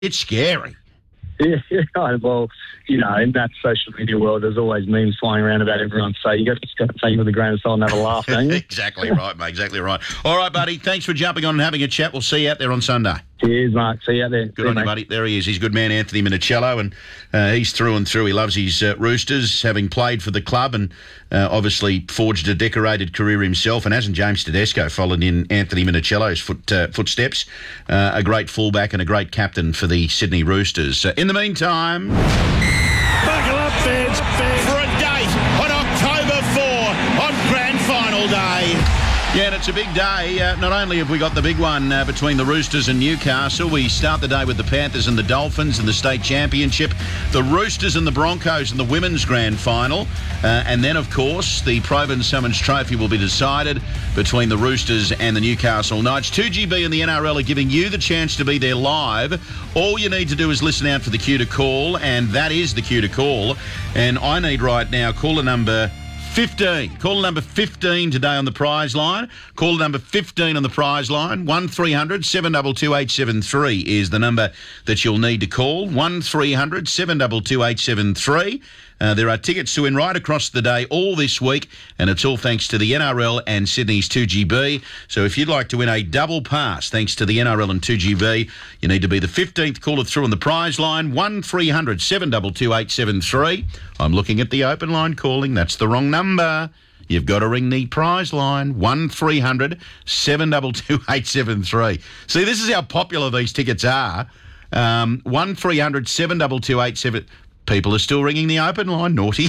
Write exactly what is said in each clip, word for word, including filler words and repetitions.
It's scary. Yeah, yeah, well, you know, in that social media world, there's always memes flying around about everyone. So you got to, got to take it with a grain of salt and have a laugh, don't you? Exactly right, mate. Exactly right. All right, buddy. Thanks for jumping on and having a chat. We'll see you out there on Sunday. Cheers, Mark. See you out there. Good on you, buddy. There he is. He's good man, Anthony Minicello, and uh, he's through and through. He loves his uh, Roosters, having played for the club and uh, obviously forged a decorated career himself. And hasn't James Tedesco followed in Anthony Minicello's foot, uh, footsteps? Uh, a great fullback and a great captain for the Sydney Roosters. Uh, in the meantime... Buckle up, fans, fans. For a date on October fourth on Grand Final Day. Yeah, and it's a big day. Uh, not only have we got the big one uh, between the Roosters and Newcastle, we start the day with the Panthers and the Dolphins in the state championship, the Roosters and the Broncos in the women's grand final, uh, and then, of course, the Probyn Summons Trophy will be decided between the Roosters and the Newcastle Knights. two G B and the N R L are giving you the chance to be there live. All you need to do is listen out for the cue to call, and that is the cue to call. And I need right now caller number fifteen. Caller number fifteen today on the prize line. Caller number fifteen on the prize line. one three hundred seven two two eight seven three is the number that you'll need to call. one three hundred seven two two eight seven three. Uh, there are tickets to win right across the day all this week, and it's all thanks to the N R L and Sydney's two G B. So if you'd like to win a double pass thanks to the N R L and two G B, you need to be the fifteenth caller through on the prize line, one three hundred seven two two eight seven three. I'm looking at the open line calling. That's the wrong number. You've got to ring the prize line, one three hundred seven two two eight seven three. See, this is how popular these tickets are. Um, one three hundred seven two two eight seven three. People are still ringing the open line, naughty.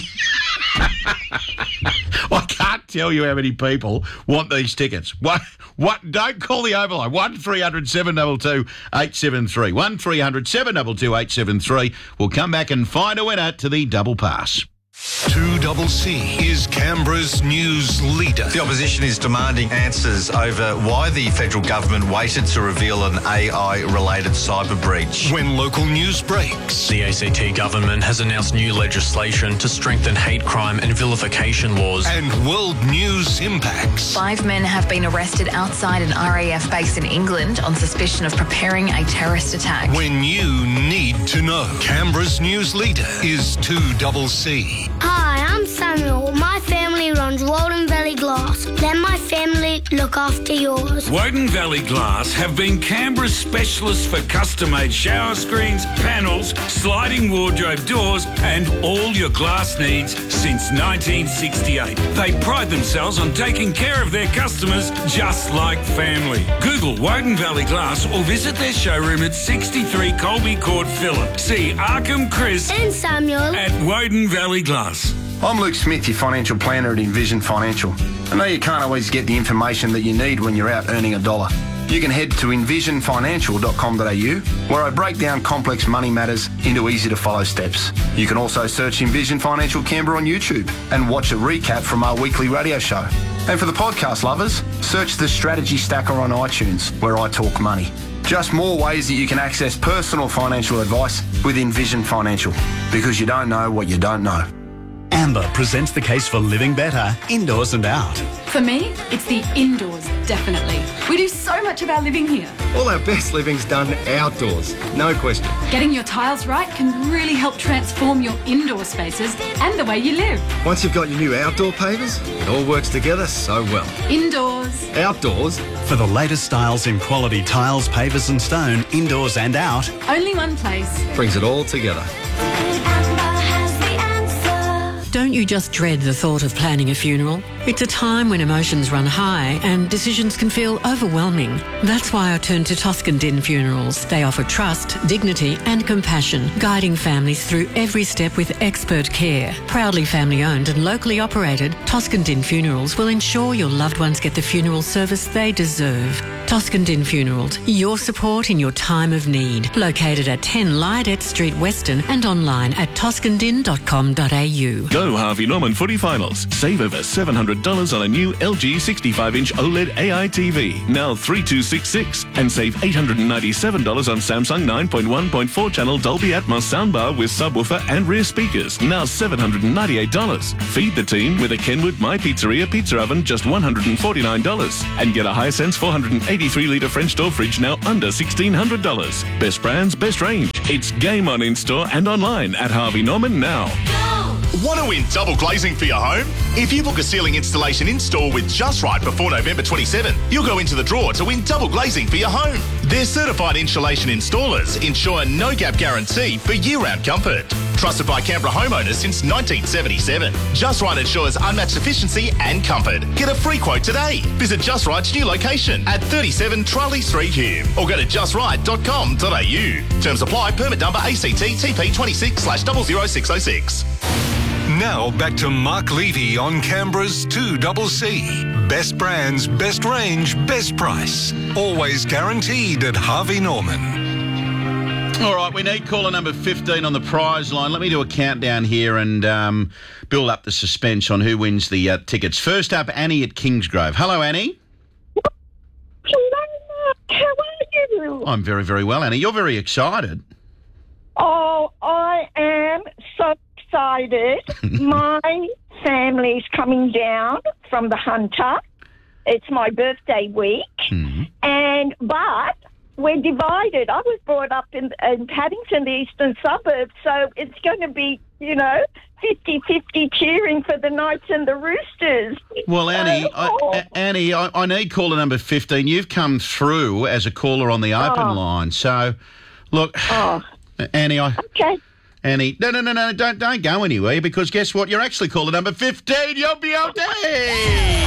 I can't tell you how many people want these tickets. What? What? Don't call the open line. one three hundred seven two two eight seven three. one three hundred seven two two eight seven three. We'll come back and find a winner to the double pass. two C C is Canberra's news leader. The opposition is demanding answers over why the federal government waited to reveal an A I-related cyber breach. When local news breaks. The A C T government has announced new legislation to strengthen hate crime and vilification laws. And world news impacts. Five men have been arrested outside an R A F base in England on suspicion of preparing a terrorist attack. When you need to know. Canberra's news leader is two C C. Hi, I'm Samuel. My family runs Walden Valley Glass. Let my family look after yours. Woden Valley Glass have been Canberra's specialists for custom-made shower screens, panels, sliding wardrobe doors and all your glass needs since nineteen sixty-eight. They pride themselves on taking care of their customers just like family. Google Woden Valley Glass or visit their showroom at sixty-three Colby Court, Phillip. See Arkham Chris And Samuel at Woden Valley Glass. I'm Luke Smith, your financial planner at Envision Financial. I know you can't always get the information that you need when you're out earning a dollar. You can head to envision financial dot com dot a u, where I break down complex money matters into easy-to-follow steps. You can also search Envision Financial Canberra on YouTube and watch a recap from our weekly radio show. And for the podcast lovers, search the Strategy Stacker on iTunes, where I talk money. Just more ways that you can access personal financial advice with Envision Financial, because you don't know what you don't know. Amber presents the case for living better, indoors and out. For me, it's the indoors, definitely. We do so much of our living here. All our best living's done outdoors, no question. Getting your tiles right can really help transform your indoor spaces and the way you live. Once you've got your new outdoor pavers, it all works together so well. Indoors. Outdoors. For the latest styles in quality tiles, pavers and stone, indoors and out. Only one place. Brings it all together. Don't you just dread the thought of planning a funeral? It's a time when emotions run high and decisions can feel overwhelming. That's why I turned to Toscan Din Funerals. They offer trust, dignity and compassion, guiding families through every step with expert care. Proudly family-owned and locally operated, Toscan Din Funerals will ensure your loved ones get the funeral service they deserve. Toscan Din Funerals, your support in your time of need. Located at ten Lydet Street, Weston, and online at toscan din dot com dot a u. Go Harvey Norman Footy Finals. Save over seven hundred dollars on a new L G sixty-five inch OLED A I T V, now three two six six, and save eight hundred ninety-seven dollars on Samsung nine point one point four channel Dolby Atmos soundbar with subwoofer and rear speakers, now seven hundred ninety-eight dollars. Feed the team with a Kenwood My Pizzeria pizza oven, just one hundred forty-nine dollars. And get a Hisense four hundred eighty-three litre French door fridge, now under sixteen hundred dollars. Best brands, best range. It's game on in-store and online at Harvey Norman now. Want to win double glazing for your home? If you book a ceiling installation in-store with Just Right before November twenty-seventh, you'll go into the draw to win double glazing for your home. Their certified insulation installers ensure no-gap guarantee for year-round comfort. Trusted by Canberra homeowners since nineteen seventy-seven. Just Right ensures unmatched efficiency and comfort. Get a free quote today. Visit Just Right's new location at thirty-seven Charlie Street, Hume, or go to just right dot com dot a u. Terms apply. Permit number A C T T P twenty-six slash double zero six oh six. Now back to Mark Levy on Canberra's two C C. Best brands, best range, best price. Always guaranteed at Harvey Norman. All right, we need caller number fifteen on the prize line. Let me do a countdown here and um, build up the suspense on who wins the uh, tickets. First up, Annie at Kingsgrove. Hello, Annie. Hello, Mark. How are you? I'm very, very well, Annie. You're very excited. Oh, I am so excited. My family's coming down from the Hunter. It's my birthday week. Mm-hmm. And, but we're divided. I was brought up in, in Paddington, the eastern suburbs, so it's going to be, you know, fifty-fifty cheering for the Knights and the Roosters. Well, Annie, So, oh, I, Annie, I, I need caller number fifteen. You've come through as a caller on the open Oh. line. So, look, Oh. Annie, I... Okay. Annie, no, no, no, no, don't, don't go anywhere because guess what? You're actually caller number fifteen. You'll be okay.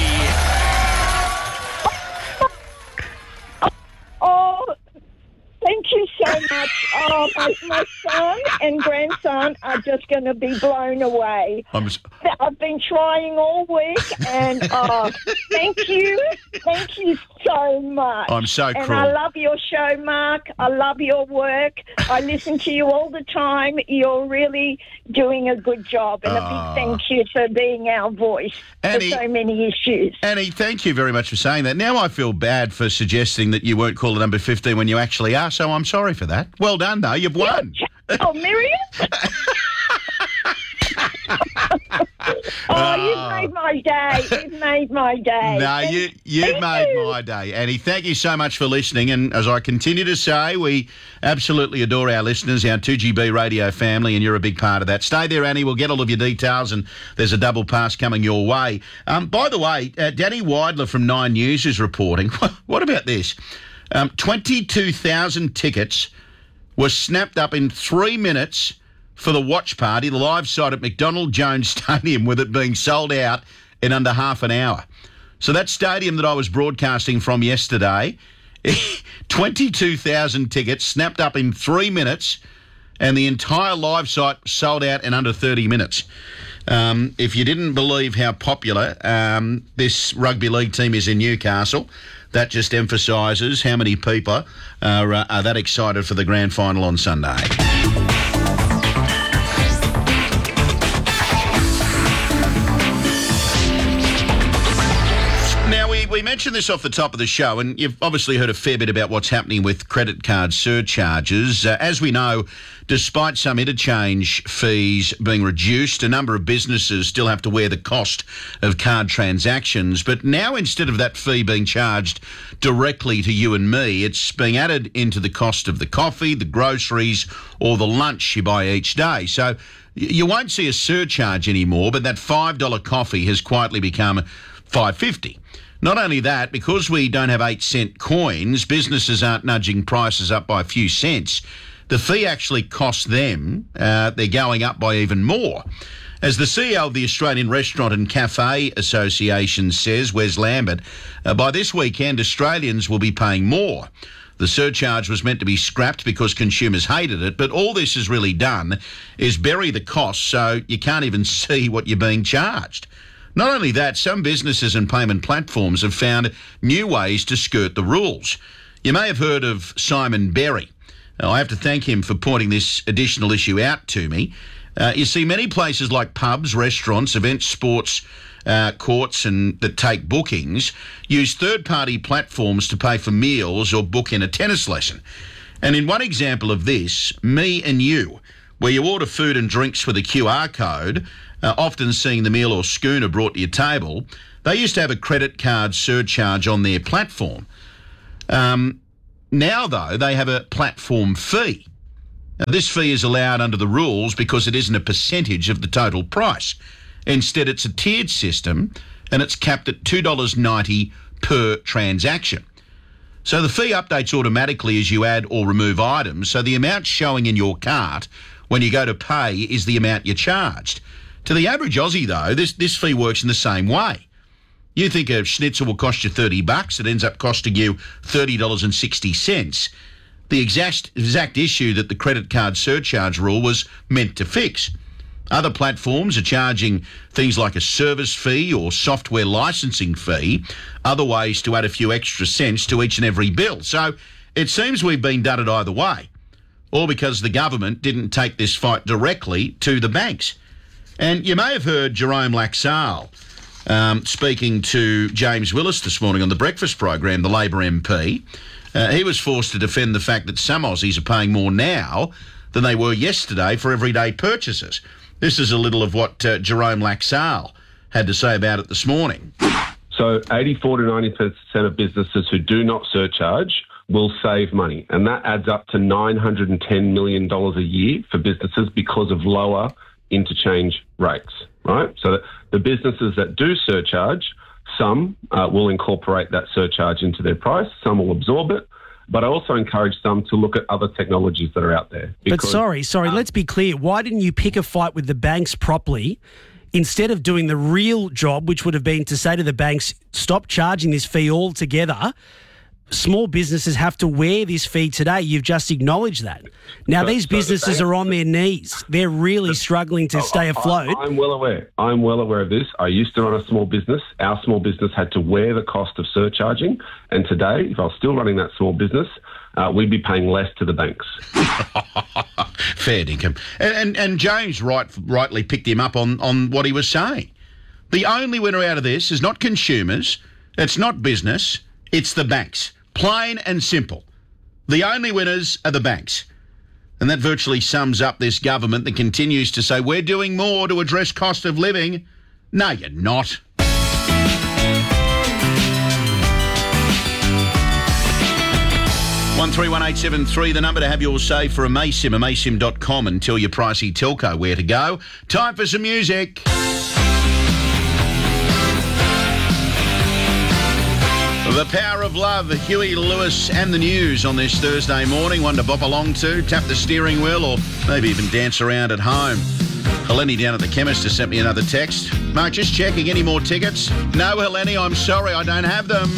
Oh, thank you so much. Oh, my, my son and grandson are just going to be blown away. I'm s- I've been trying all week, and oh, thank you, thank you so much. I'm so And cruel. I love your show, Mark. I love your work. I listen to you all the time. You're really doing a good job, and a Ah. big thank you for being our voice Annie- for so many issues. Annie, thank you very much for saying that. Now I feel bad for suggesting that you weren't caller number fifteen when you actually are, so I'm sorry for that. Well done, though. You've won. Oh, Miriam? Oh, you've made my day. You've made my day. No, you you Thank made you. my day, Annie. Thank you so much for listening. And as I continue to say, we absolutely adore our listeners, our two G B radio family, and you're a big part of that. Stay there, Annie. We'll get all of your details, and there's a double pass coming your way. Um, by the way, uh, Danny Weidler from Nine News is reporting. What about this? Um, twenty-two thousand tickets were snapped up in three minutes for the watch party, the live site at McDonald Jones Stadium, with it being sold out in under half an hour. So that stadium that I was broadcasting from yesterday, twenty-two thousand tickets snapped up in three minutes, and the entire live site sold out in under thirty minutes. Um, if you didn't believe how popular um, this rugby league team is in Newcastle, that just emphasises how many people are, uh, are that excited for the grand final on Sunday. Now, we, we mentioned this off the top of the show, and you've obviously heard a fair bit about what's happening with credit card surcharges. Uh, as we know, despite some interchange fees being reduced, a number of businesses still have to wear the cost of card transactions. But now, instead of that fee being charged directly to you and me, it's being added into the cost of the coffee, the groceries, or the lunch you buy each day. So you won't see a surcharge anymore, but that five dollar coffee has quietly become five dollars fifty. Not only that, because we don't have eight cent coins, businesses aren't nudging prices up by a few cents. The fee actually costs them. Uh, they're going up by even more. As the C E O of the Australian Restaurant and Cafe Association says, Wes Lambert, uh, by this weekend, Australians will be paying more. The surcharge was meant to be scrapped because consumers hated it, but all this has really done is bury the costs so you can't even see what you're being charged. Not only that, some businesses and payment platforms have found new ways to skirt the rules. You may have heard of Simon Berry. Now, I have to thank him for pointing this additional issue out to me. Uh, you see many places like pubs, restaurants, events, sports uh, courts and that take bookings use third-party platforms to pay for meals or book in a tennis lesson. And in one example of this, Me and You, where you order food and drinks with a Q R code, uh, often seeing the meal or schooner brought to your table, they used to have a credit card surcharge on their platform. Um, now, though, they have a platform fee. Now, this fee is allowed under the rules because it isn't a percentage of the total price. Instead, it's a tiered system and it's capped at two dollars ninety per transaction. So the fee updates automatically as you add or remove items, so the amount showing in your cart when you go to pay is the amount you're charged. To the average Aussie, though, this, this fee works in the same way. You think a schnitzel will cost you thirty bucks, it ends up costing you thirty dollars and sixty cents. The exact, exact issue that the credit card surcharge rule was meant to fix. Other platforms are charging things like a service fee or software licensing fee, other ways to add a few extra cents to each and every bill. So it seems we've been done it either way, or because the government didn't take this fight directly to the banks. And you may have heard Jerome Laxale um, speaking to James Willis this morning on the breakfast program, the Labor M P. Uh, he was forced to defend the fact that some Aussies are paying more now than they were yesterday for everyday purchases. This is a little of what uh, Jerome Laxale had to say about it this morning. So eighty-four to ninety percent of businesses who do not surcharge will save money, and that adds up to nine hundred ten million dollars a year for businesses because of lower interchange rates, right? So the businesses that do surcharge, some uh, will incorporate that surcharge into their price, some will absorb it, but I also encourage some to look at other technologies that are out there. Because, but sorry, sorry, um, let's be clear. Why didn't you pick a fight with the banks properly instead of doing the real job, which would have been to say to the banks, stop charging this fee altogether? Small businesses have to wear this fee today. You've just acknowledged that. Now, so, these so businesses the are on their knees. They're really the, struggling to oh, stay afloat. I, I'm well aware. I'm well aware of this. I used to run a small business. Our small business had to wear the cost of surcharging. And today, if I was still running that small business, uh, we'd be paying less to the banks. Fair dinkum. And, and, and James right, rightly picked him up on, on what he was saying. The only winner out of this is not consumers, it's not business, it's the banks. Plain and simple. The only winners are the banks. And that virtually sums up this government that continues to say, we're doing more to address cost of living. No, you're not. one three one eight seven three, the number to have your say for a Maysim, a maysim dot com, and tell your pricey telco where to go. Time for some music. The Power of Love, Huey Lewis and the News on this Thursday morning. One to bop along to, tap the steering wheel, or maybe even dance around at home. Helene down at the chemist has sent me another text. Mark, just checking, any more tickets? No, Helene, I'm sorry, I don't have them.